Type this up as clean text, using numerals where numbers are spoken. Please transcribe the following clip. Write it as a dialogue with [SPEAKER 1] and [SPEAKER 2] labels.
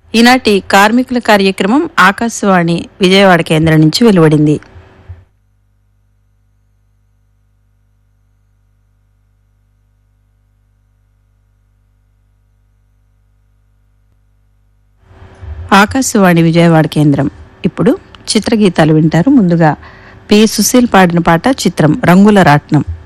[SPEAKER 1] ఈనాటి కార్మికుల కార్యక్రమం ఆకాశవాణి విజయవాడ కేంద్రం నుంచి వెలువడింది. ఆకాశవాణి విజయవాడ కేంద్రం. ఇప్పుడు చిత్రగీతాలు వింటారు. ముందుగా పి. సుశీల్ పాడిన పాట, చిత్రం రంగుల రాట్నం.